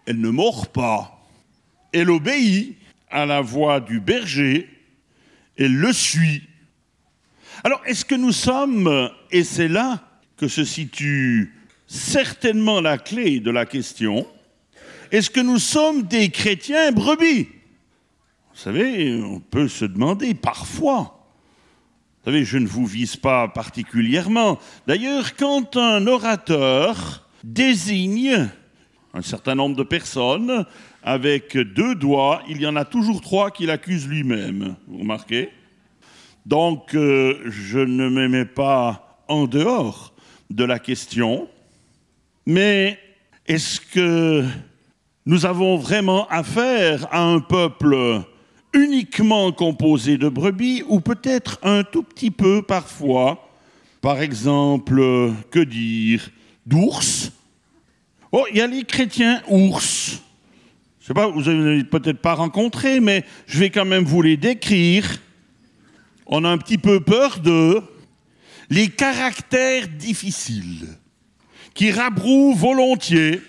elle ne mord pas. Elle obéit à la voix du berger, elle le suit. Alors, est-ce que nous sommes, et c'est là que se situe certainement la clé de la question, est-ce que nous sommes des chrétiens brebis? Vous savez, on peut se demander parfois. Vous savez, je ne vous vise pas particulièrement. D'ailleurs, quand un orateur désigne un certain nombre de personnes avec 2 doigts, il y en a toujours 3 qui l'accusent lui-même. Vous remarquez? Donc, je ne me mets pas en dehors de la question. Mais est-ce que nous avons vraiment affaire à un peuple uniquement composé de brebis ou peut-être un tout petit peu parfois, par exemple, que dire, d'ours? Oh, il y a les chrétiens ours. Je ne sais pas, vous n'avez peut-être pas rencontré, mais je vais quand même vous les décrire. On a un petit peu peur d'eux. Les caractères difficiles, qui rabrouent volontiers.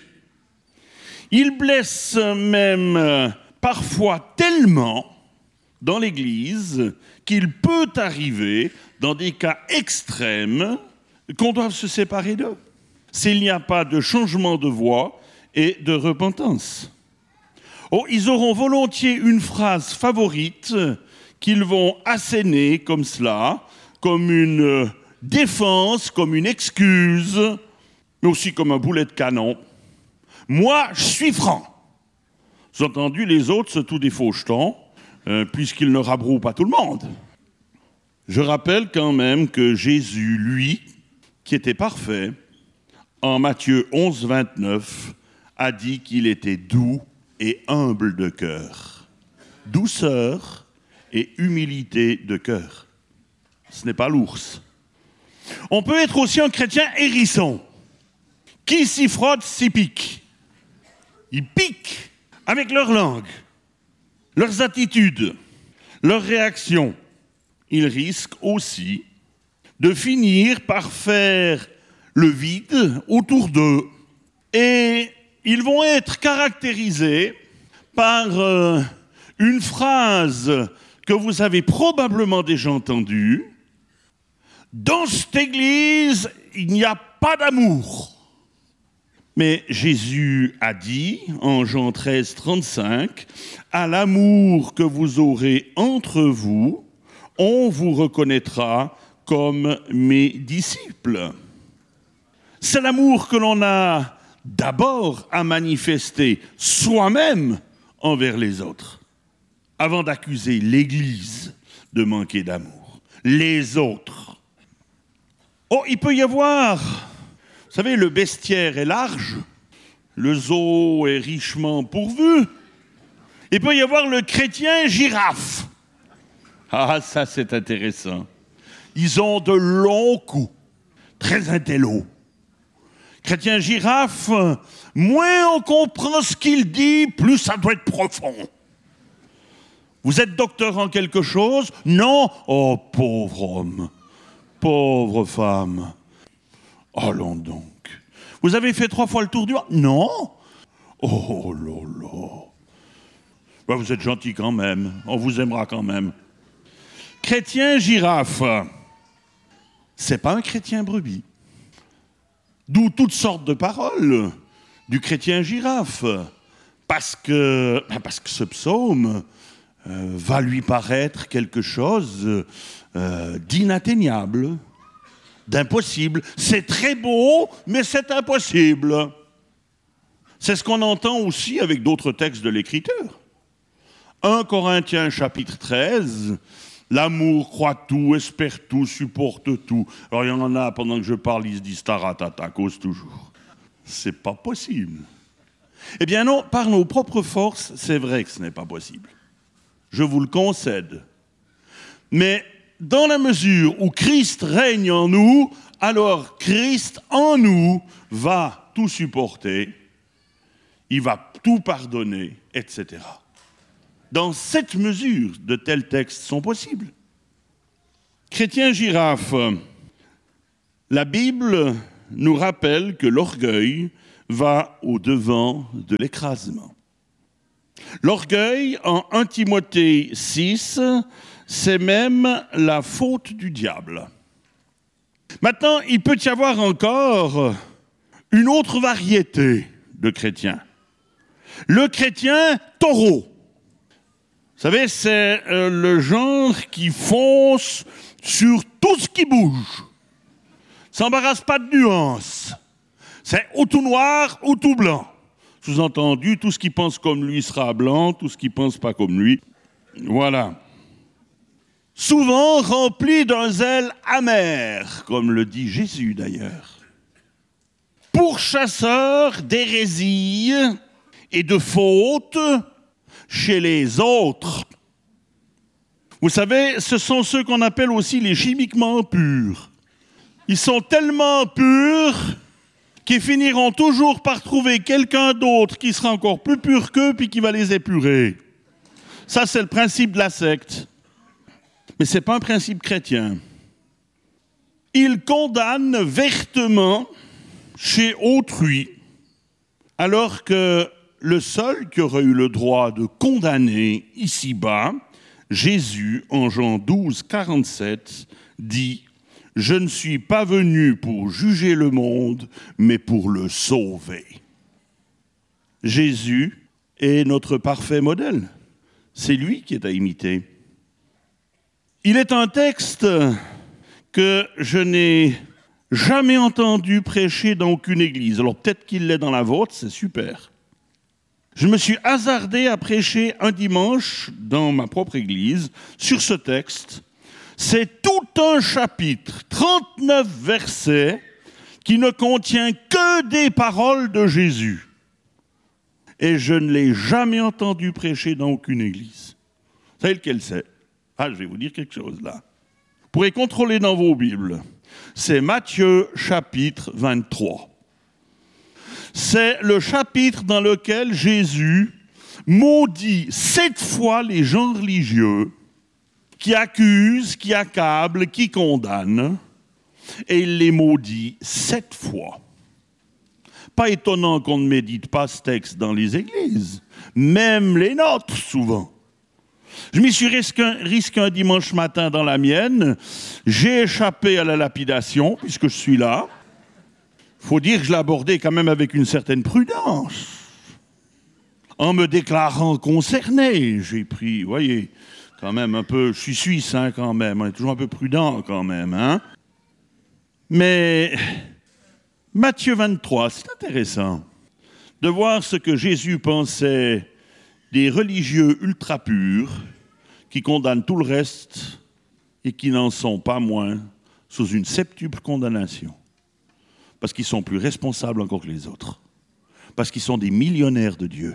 Ils blessent même parfois tellement dans l'Église qu'il peut arriver, dans des cas extrêmes, qu'on doive se séparer d'eux, s'il n'y a pas de changement de voie et de repentance. Oh, ils auront volontiers une phrase favorite qu'ils vont asséner comme cela, comme une défense, comme une excuse, mais aussi comme un boulet de canon. Moi, je suis franc. Vous avez entendu, les autres, c'est tous des fauchetons, puisqu'ils ne rabrouent pas tout le monde. Je rappelle quand même que Jésus, lui, qui était parfait, en Matthieu 11, 29, a dit qu'il était doux et humble de cœur. Douceur et humilité de cœur. Ce n'est pas l'ours. On peut être aussi un chrétien hérisson. Qui s'y frotte, s'y pique. Ils piquent avec leur langue, leurs attitudes, leurs réactions. Ils risquent aussi de finir par faire le vide autour d'eux. Et ils vont être caractérisés par une phrase que vous avez probablement déjà entendue. Dans cette église, il n'y a pas d'amour. Mais Jésus a dit, en Jean 13, 35, « À l'amour que vous aurez entre vous, on vous reconnaîtra comme mes disciples. » C'est l'amour que l'on a d'abord à manifester soi-même envers les autres, avant d'accuser l'Église de manquer d'amour. Les autres. Oh, il peut y avoir, vous savez, le bestiaire est large, le zoo est richement pourvu. Il peut y avoir le chrétien girafe. Ah, ça c'est intéressant. Ils ont de longs coups, très intello. Chrétien girafe, moins on comprend ce qu'il dit, plus ça doit être profond. Vous êtes docteur en quelque chose? Non? Oh, pauvre homme, pauvre femme. Allons donc. Vous avez fait 3 fois le tour du monde? Non? Oh là là. Ben, vous êtes gentil quand même, on vous aimera quand même. Chrétien girafe, c'est pas un chrétien brebis. D'où toutes sortes de paroles du chrétien girafe. Parce que ce psaume va lui paraître quelque chose d'inatteignable, d'impossible. C'est très beau, mais c'est impossible. C'est ce qu'on entend aussi avec d'autres textes de l'Écriture. 1 Corinthiens chapitre 13, l'amour croit tout, espère tout, supporte tout. Alors il y en a, pendant que je parle, ils se disent taratata, cause toujours. C'est pas possible. Eh bien non, par nos propres forces, c'est vrai que ce n'est pas possible. Je vous le concède. Mais dans la mesure où Christ règne en nous, alors Christ en nous va tout supporter, il va tout pardonner, etc. Dans cette mesure, de tels textes sont possibles. Chrétien girafe, la Bible nous rappelle que l'orgueil va au-devant de l'écrasement. L'orgueil, en 1 Timothée 6, c'est même la faute du diable. Maintenant, il peut y avoir encore une autre variété de chrétiens. Le chrétien taureau. Vous savez, c'est le genre qui fonce sur tout ce qui bouge. S'embarrasse pas de nuances. C'est ou tout noir ou tout blanc. Sous-entendu, tout ce qui pense comme lui sera blanc, tout ce qui pense pas comme lui. Voilà. Souvent rempli d'un zèle amer, comme le dit Jésus d'ailleurs. Pourchasseur d'hérésie et de fautes chez les autres. Vous savez, ce sont ceux qu'on appelle aussi les chimiquement purs. Ils sont tellement purs qu'ils finiront toujours par trouver quelqu'un d'autre qui sera encore plus pur qu'eux puis qui va les épurer. Ça, c'est le principe de la secte. Mais ce n'est pas un principe chrétien. Il condamne vertement chez autrui, alors que le seul qui aurait eu le droit de condamner ici-bas, Jésus, en Jean 12, 47, dit « Je ne suis pas venu pour juger le monde, mais pour le sauver. » Jésus est notre parfait modèle. C'est lui qui est à imiter. Il est un texte que je n'ai jamais entendu prêcher dans aucune église. Alors peut-être qu'il l'est dans la vôtre, c'est super. Je me suis hasardé à prêcher un dimanche dans ma propre église sur ce texte. C'est tout un chapitre, 39 versets, qui ne contient que des paroles de Jésus. Et je ne l'ai jamais entendu prêcher dans aucune église. Vous savez lequel c'est? Ah, je vais vous dire quelque chose là. Vous pourrez contrôler dans vos Bibles. C'est Matthieu chapitre 23. C'est le chapitre dans lequel Jésus maudit 7 fois les gens religieux qui accusent, qui accablent, qui condamnent, et il les maudit 7 fois. Pas étonnant qu'on ne médite pas ce texte dans les églises, même les nôtres souvent. Je m'y suis risqué un dimanche matin dans la mienne. J'ai échappé à la lapidation, puisque je suis là. Il faut dire que je l'ai abordé quand même avec une certaine prudence. En me déclarant concerné, j'ai pris, vous voyez, quand même un peu, je suis suisse quand même, on est toujours un peu prudent quand même. Mais Matthieu 23, c'est intéressant de voir ce que Jésus pensait des religieux ultra purs qui condamnent tout le reste et qui n'en sont pas moins sous une septuple condamnation. Parce qu'ils sont plus responsables encore que les autres. Parce qu'ils sont des millionnaires de Dieu.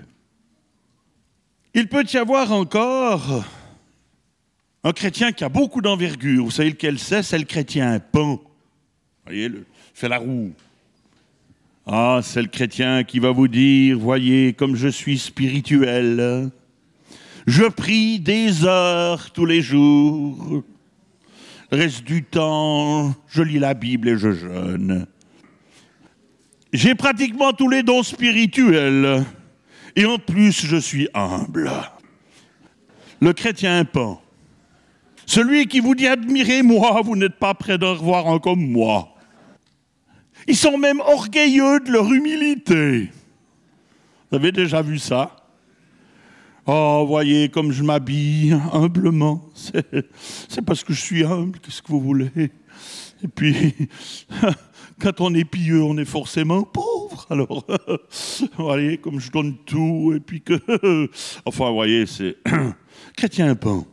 Il peut y avoir encore un chrétien qui a beaucoup d'envergure. Vous savez lequel c'est? C'est le chrétien pan. Vous voyez, fait la roue. Ah, c'est le chrétien qui va vous dire, voyez, comme je suis spirituel, je prie des heures tous les jours. Le reste du temps, je lis la Bible et je jeûne. J'ai pratiquement tous les dons spirituels. Et en plus, je suis humble. Le chrétien pan. Celui qui vous dit, admirez-moi, vous n'êtes pas près d'en revoir un comme moi. Ils sont même orgueilleux de leur humilité. Vous avez déjà vu ça? Oh, voyez, comme je m'habille humblement. C'est parce que je suis humble, qu'est-ce que vous voulez? Et puis, quand on est pieux, on est forcément pauvre. Alors, voyez, comme je donne tout, et puis que... Enfin, voyez, c'est chrétien pan.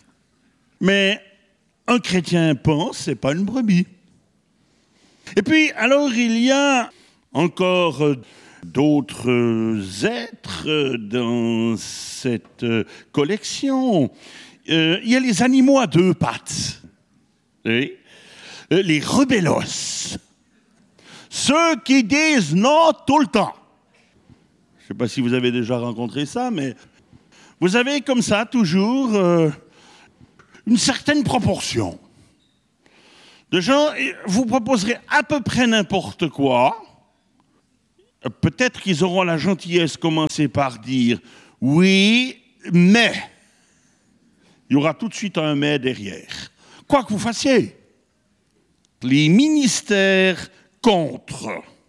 Mais un chrétien pan, c'est pas une brebis. Et puis, alors, il y a encore d'autres êtres dans cette collection. Il y a les animaux à 2 pattes. Oui. Les rebellos. Ceux qui disent non tout le temps. Je ne sais pas si vous avez déjà rencontré ça, mais vous avez comme ça toujours une certaine proportion de gens, vous proposerez à peu près n'importe quoi. peut-être qu'ils auront la gentillesse de commencer par dire « oui, mais ». Il y aura tout de suite un « mais » derrière. Quoi que vous fassiez, les ministères contre.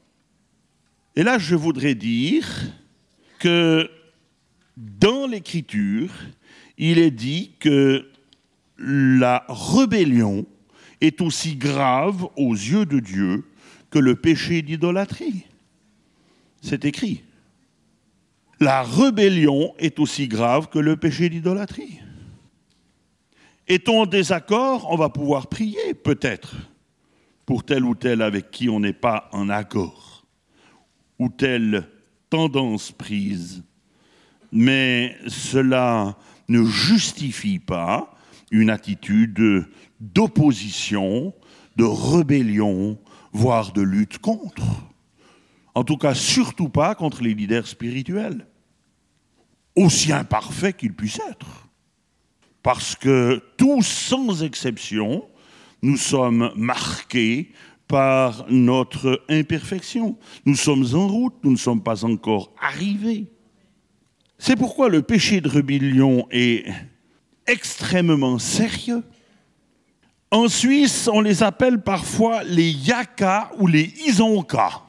Et là, je voudrais dire que dans l'Écriture, il est dit que la rébellion est aussi grave aux yeux de Dieu que le péché d'idolâtrie. C'est écrit. La rébellion est aussi grave que le péché d'idolâtrie. Est-on en désaccord? On va pouvoir prier, peut-être, pour tel ou tel avec qui on n'est pas en accord, ou telle tendance prise. Mais cela ne justifie pas une attitude d'opposition, de rébellion, voire de lutte contre. En tout cas, surtout pas contre les leaders spirituels, aussi imparfaits qu'ils puissent être. Parce que tous, sans exception, nous sommes marqués par notre imperfection. Nous sommes en route, nous ne sommes pas encore arrivés. C'est pourquoi le péché de rébellion est extrêmement sérieux. En Suisse, on les appelle parfois les yaka ou les isonka.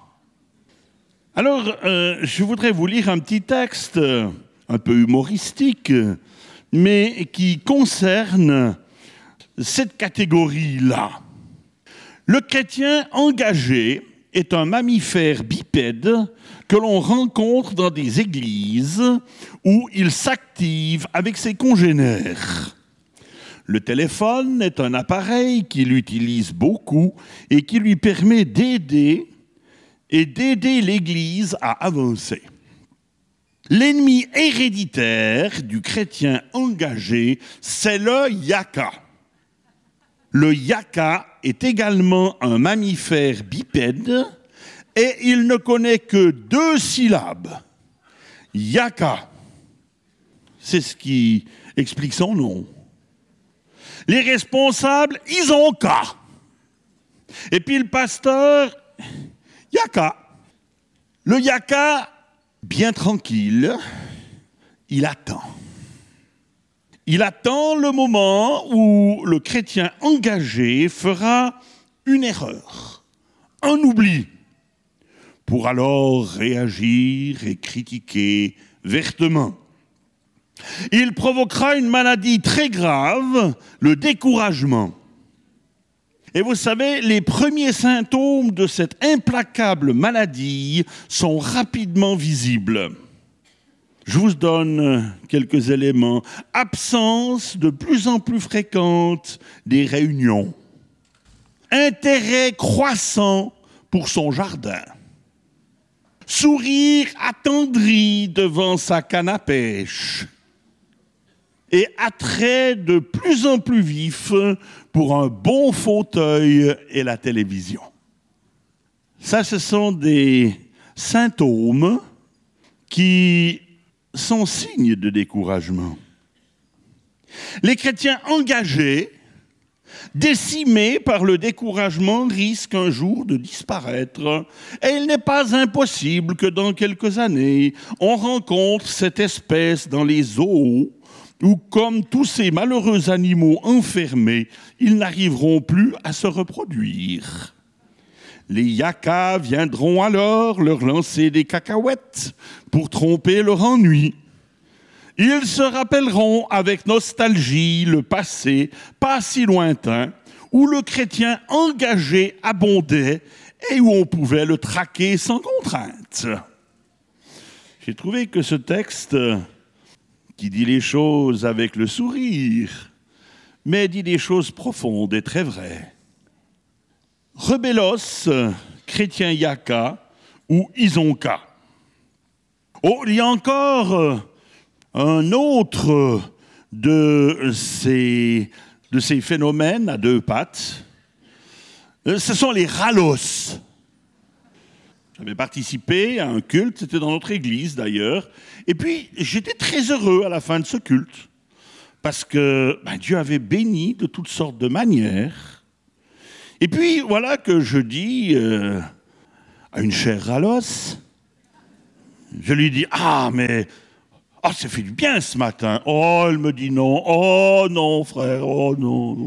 Alors, je voudrais vous lire un petit texte un peu humoristique, mais qui concerne cette catégorie-là. Le chrétien engagé est un mammifère bipède que l'on rencontre dans des églises où il s'active avec ses congénères. Le téléphone est un appareil qu'il utilise beaucoup et qui lui permet d'aider l'Église à avancer. L'ennemi héréditaire du chrétien engagé, c'est le yaka. Le yaka est également un mammifère bipède et il ne connaît que 2 syllabes. Yaka. C'est ce qui explique son nom. Les responsables, ils ont cas. Et puis le pasteur, yaka. Le yaka, bien tranquille, il attend. Il attend le moment où le chrétien engagé fera une erreur, un oubli, pour alors réagir et critiquer vertement. Il provoquera une maladie très grave, le découragement. Et vous savez, les premiers symptômes de cette implacable maladie sont rapidement visibles. Je vous donne quelques éléments. Absence de plus en plus fréquente des réunions. Intérêt croissant pour son jardin. Sourire attendri devant sa canne à pêche. Et attrait de plus en plus vif pour un bon fauteuil et la télévision. Ça, ce sont des symptômes qui sont signes de découragement. Les chrétiens engagés, décimés par le découragement, risquent un jour de disparaître. Et il n'est pas impossible que dans quelques années, on rencontre cette espèce dans les zoos où, comme tous ces malheureux animaux enfermés, ils n'arriveront plus à se reproduire. Les yakas viendront alors leur lancer des cacahuètes pour tromper leur ennui. Ils se rappelleront avec nostalgie le passé, pas si lointain, où le chrétien engagé abondait et où on pouvait le traquer sans contrainte. J'ai trouvé que ce texte, qui dit les choses avec le sourire, mais dit des choses profondes et très vraies. Rebellos, chrétien yaka ou isonka. Oh, il y a encore un autre de ces phénomènes à 2 pattes. Ce sont les rallos. J'avais participé à un culte, c'était dans notre église d'ailleurs, et puis j'étais très heureux à la fin de ce culte, parce que Dieu avait béni de toutes sortes de manières. Et puis voilà que je dis à une chère rallos, Je lui dis, ah, mais, oh, ça fait du bien ce matin. Oh, elle me dit non. Oh, non, frère, oh, non.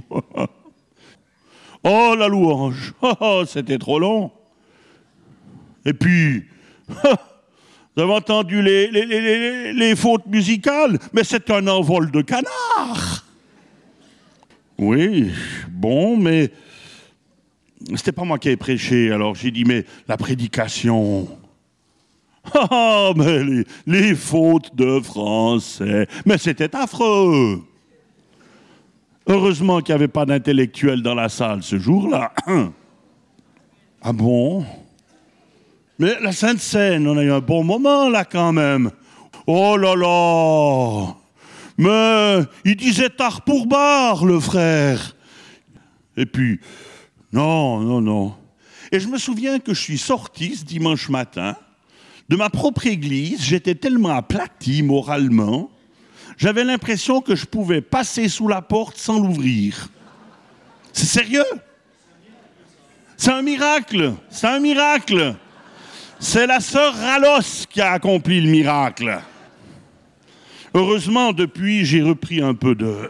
Oh, la louange. Oh, c'était trop long. Et puis, vous avez entendu les fautes musicales, mais c'est un envol de canard. Oui, bon, mais c'était pas moi qui ai prêché. Alors j'ai dit, mais la prédication. Ah, mais les fautes de français. Mais c'était affreux. Heureusement qu'il n'y avait pas d'intellectuels dans la salle ce jour-là. Ah bon? Mais la Sainte Seine, on a eu un bon moment là quand même. Oh là là! Mais il disait tard pour barre, le frère. Et puis, non. Et je me souviens que je suis sorti ce dimanche matin de ma propre église. J'étais tellement aplati moralement. J'avais l'impression que je pouvais passer sous la porte sans l'ouvrir. C'est sérieux? C'est un miracle. C'est la sœur Ralos qui a accompli le miracle. Heureusement, depuis, j'ai repris un peu de...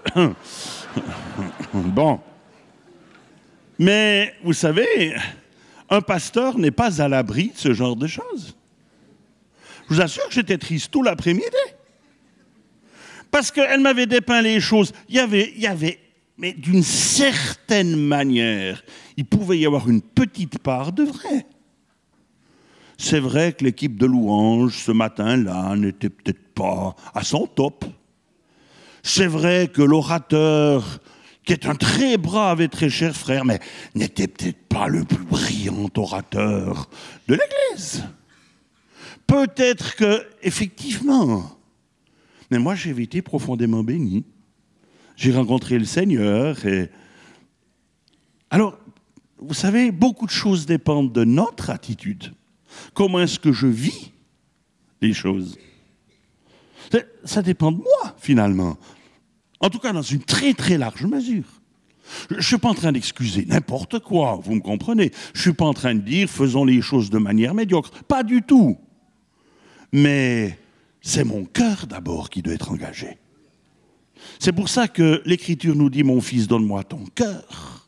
Bon. Mais, vous savez, un pasteur n'est pas à l'abri de ce genre de choses. Je vous assure que j'étais triste tout l'après-midi. Parce qu'elle m'avait dépeint les choses. Il y avait, mais d'une certaine manière, il pouvait y avoir une petite part de vrai. C'est vrai que l'équipe de louange, ce matin-là, n'était peut-être pas à son top. C'est vrai que l'orateur, qui est un très brave et très cher frère, mais n'était peut-être pas le plus brillant orateur de l'Église. Peut-être que, effectivement, mais moi j'ai été profondément béni. J'ai rencontré le Seigneur et... Alors, vous savez, beaucoup de choses dépendent de notre attitude. Comment est-ce que je vis les choses? Ça dépend de moi, finalement. En tout cas, dans une très, très large mesure. Je ne suis pas en train d'excuser n'importe quoi, vous me comprenez. Je ne suis pas en train de dire, faisons les choses de manière médiocre. Pas du tout. Mais c'est mon cœur d'abord qui doit être engagé. C'est pour ça que l'Écriture nous dit, mon fils, donne-moi ton cœur.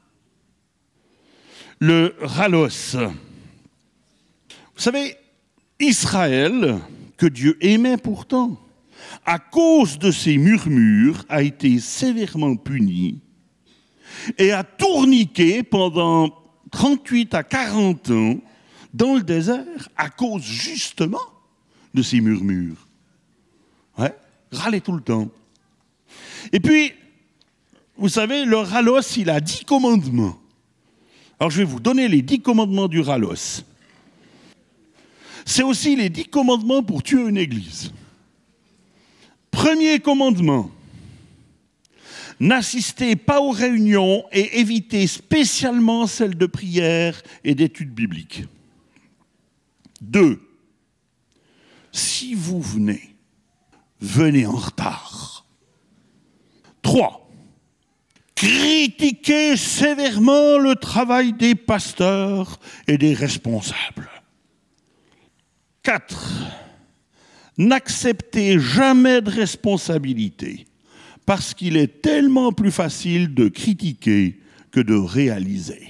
Le ralos. Vous savez, Israël, que Dieu aimait pourtant, à cause de ses murmures, a été sévèrement puni et a tourniqué pendant 38 à 40 ans dans le désert à cause justement de ses murmures. Ouais, râlait tout le temps. Et puis, vous savez, le ralos, il a 10 commandements. Alors je vais vous donner les 10 commandements du ralos. C'est aussi les 10 commandements pour tuer une église. Premier commandement, n'assistez pas aux réunions et évitez spécialement celles de prière et d'études bibliques. 2, si vous venez, venez en retard. 3, critiquez sévèrement le travail des pasteurs et des responsables. 4, n'acceptez jamais de responsabilité parce qu'il est tellement plus facile de critiquer que de réaliser.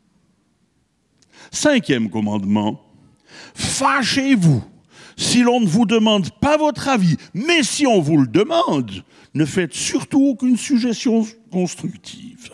5e commandement, fâchez-vous si l'on ne vous demande pas votre avis, mais si on vous le demande, ne faites surtout aucune suggestion constructive.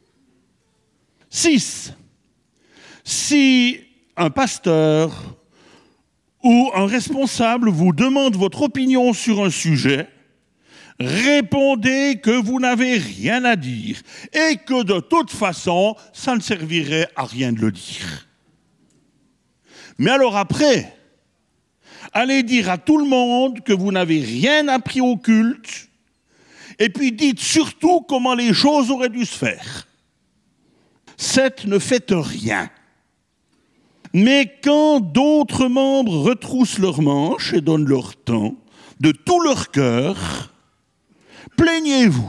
6, si un pasteur ou un responsable vous demande votre opinion sur un sujet, répondez que vous n'avez rien à dire et que de toute façon, ça ne servirait à rien de le dire. Mais alors après, allez dire à tout le monde que vous n'avez rien appris au culte et puis dites surtout comment les choses auraient dû se faire. 7, ne faites rien. Mais quand d'autres membres retroussent leurs manches et donnent leur temps, de tout leur cœur, plaignez-vous.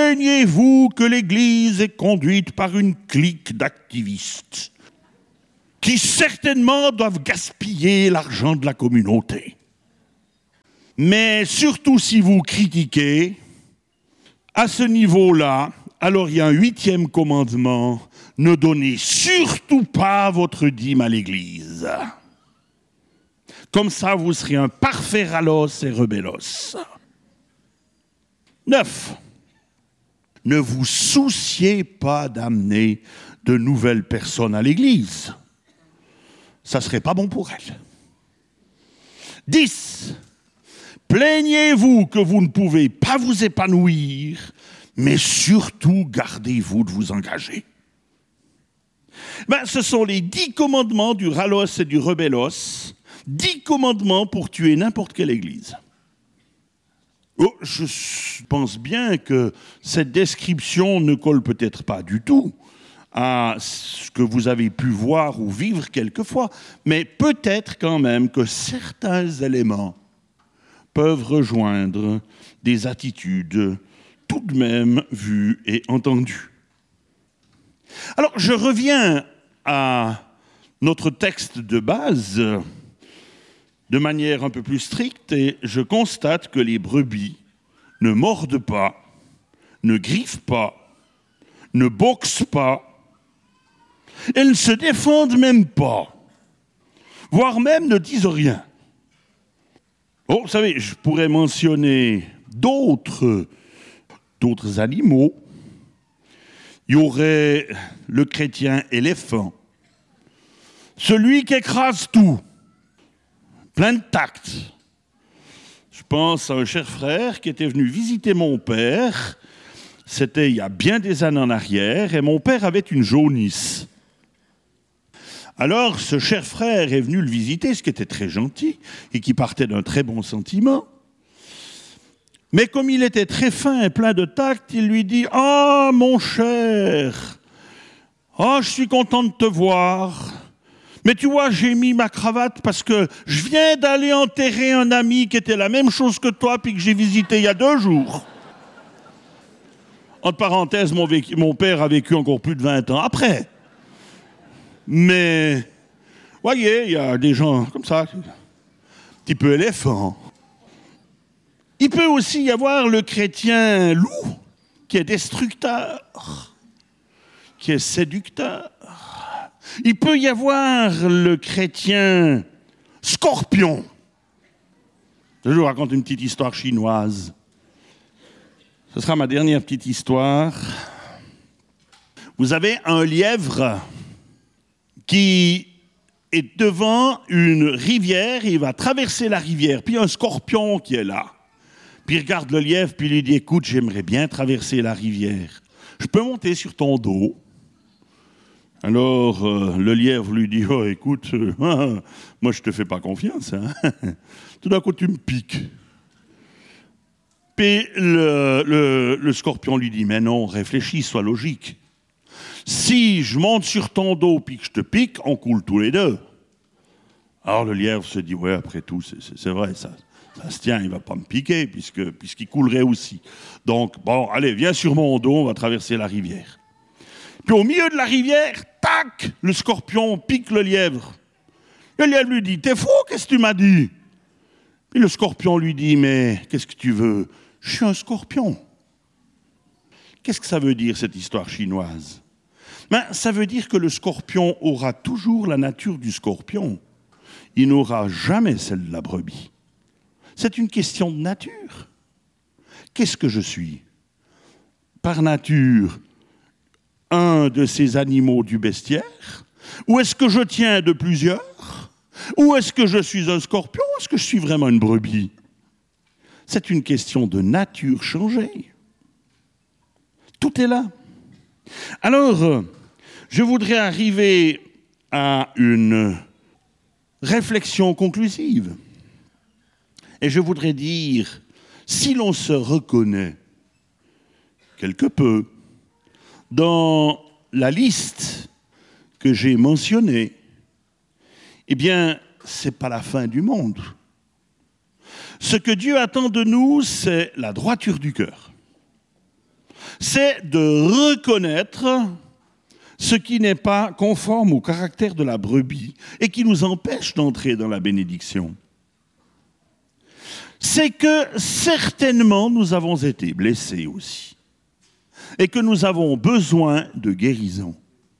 Plaignez-vous que l'Église est conduite par une clique d'activistes. qui certainement doivent gaspiller l'argent de la communauté. Mais surtout si vous critiquez, à ce niveau-là, alors il y a un 8e commandement, ne donnez surtout pas votre dîme à l'église. Comme ça, vous serez un parfait rallos et rebellos. 9. Ne vous souciez pas d'amener de nouvelles personnes à l'église. Ça ne serait pas bon pour elles. 10. Plaignez-vous que vous ne pouvez pas vous épanouir, mais surtout gardez-vous de vous engager. Ce sont les 10 commandements du rallos et du rebellos, 10 commandements pour tuer n'importe quelle église. Oh, je pense bien que cette description ne colle peut-être pas du tout à ce que vous avez pu voir ou vivre quelquefois, mais peut-être quand même que certains éléments peuvent rejoindre des attitudes tout de même vues et entendues. Alors, je reviens à notre texte de base de manière un peu plus stricte et je constate que les brebis ne mordent pas, ne griffent pas, ne boxent pas, elles ne se défendent même pas, voire même ne disent rien. Oh, vous savez, je pourrais mentionner d'autres animaux. Il y aurait le chrétien éléphant, celui qui écrase tout, plein de tact. Je pense à un cher frère qui était venu visiter mon père. C'était il y a bien des années en arrière, et mon père avait une jaunisse. Alors, ce cher frère est venu le visiter, ce qui était très gentil, et qui partait d'un très bon sentiment. Mais comme il était très fin et plein de tact, il lui dit « Ah, mon cher, je suis content de te voir. Mais tu vois, j'ai mis ma cravate parce que je viens d'aller enterrer un ami qui était la même chose que toi, puis que j'ai visité il y a 2 jours. » Entre parenthèses, mon père a vécu encore plus de 20 ans après. Mais, voyez, il y a des gens comme ça, un petit peu éléphants. Il peut aussi y avoir le chrétien loup, qui est destructeur, qui est séducteur. Il peut y avoir le chrétien scorpion. Je vous raconte une petite histoire chinoise. Ce sera ma dernière petite histoire. Vous avez un lièvre qui est devant une rivière, il va traverser la rivière, puis il y a un scorpion qui est là. Puis il regarde le lièvre, puis il lui dit « Écoute, j'aimerais bien traverser la rivière. Je peux monter sur ton dos ?» Alors, le lièvre lui dit « Oh, écoute, moi je te fais pas confiance. Hein. Tout d'un coup, tu me piques. » Puis le scorpion lui dit « Mais non, réfléchis, sois logique. Si je monte sur ton dos puis que je te pique, on coule tous les deux. » Alors le lièvre se dit « Ouais, après tout, c'est vrai, ça se tient, il ne va pas me piquer puisqu'il coulerait aussi. Donc, bon, allez, viens sur mon dos, on va traverser la rivière. » Puis au milieu de la rivière, tac, le scorpion pique le lièvre. Le lièvre lui dit « T'es fou, qu'est-ce que tu m'as dit ?» Puis le scorpion lui dit « Mais qu'est-ce que tu veux? Je suis un scorpion. » Qu'est-ce que ça veut dire, cette histoire chinoise? Ça veut dire que le scorpion aura toujours la nature du scorpion. Il n'aura jamais celle de la brebis. C'est une question de nature. Qu'est-ce que je suis? Par nature, un de ces animaux du bestiaire? Ou est-ce que je tiens de plusieurs? Ou est-ce que je suis un scorpion? Ou est-ce que je suis vraiment une brebis? C'est une question de nature changée. Tout est là. Alors, je voudrais arriver à une réflexion conclusive. Et je voudrais dire, si l'on se reconnaît quelque peu dans la liste que j'ai mentionnée, eh bien, ce n'est pas la fin du monde. Ce que Dieu attend de nous, c'est la droiture du cœur. C'est de reconnaître ce qui n'est pas conforme au caractère de la brebis et qui nous empêche d'entrer dans la bénédiction, c'est que certainement nous avons été blessés aussi et que nous avons besoin de guérison.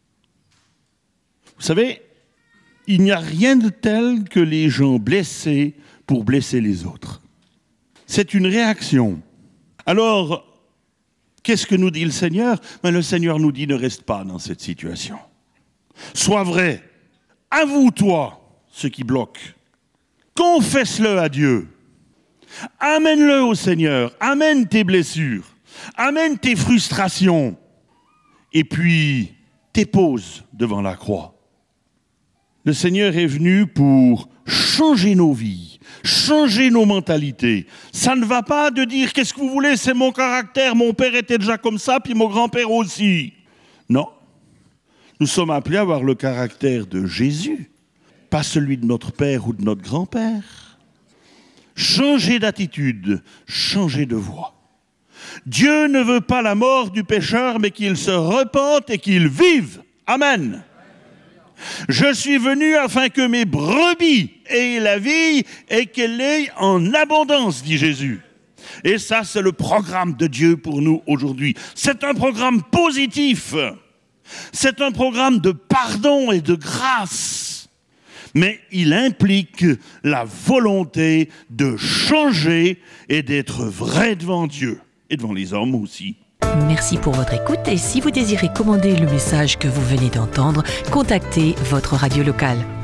Vous savez, il n'y a rien de tel que les gens blessés pour blesser les autres. C'est une réaction. Alors, qu'est-ce que nous dit le Seigneur ? Le Seigneur nous dit, ne reste pas dans cette situation. Sois vrai. Avoue-toi ce qui bloque. Confesse-le à Dieu. Amène-le au Seigneur. Amène tes blessures. Amène tes frustrations. Et puis, dépose devant la croix. Le Seigneur est venu pour changer nos vies, changer nos mentalités. Ça ne va pas de dire « qu'est-ce que vous voulez, c'est mon caractère, mon père était déjà comme ça, puis mon grand-père aussi ». Non, nous sommes appelés à avoir le caractère de Jésus, pas celui de notre père ou de notre grand-père. Changer d'attitude, changer de voie. Dieu ne veut pas la mort du pécheur, mais qu'il se repente et qu'il vive. Amen. Je suis venu afin que mes brebis aient la vie et qu'elle ait en abondance, dit Jésus. Et ça, c'est le programme de Dieu pour nous aujourd'hui. C'est un programme positif. C'est un programme de pardon et de grâce. Mais il implique la volonté de changer et d'être vrai devant Dieu et devant les hommes aussi. Merci pour votre écoute et si vous désirez commander le message que vous venez d'entendre, contactez votre radio locale.